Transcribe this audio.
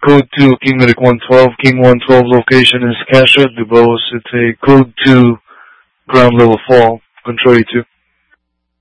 code 2, King Medic 112. King 112 location is Kasha, Dubose. It's a code 2 ground level fall. Control you 2.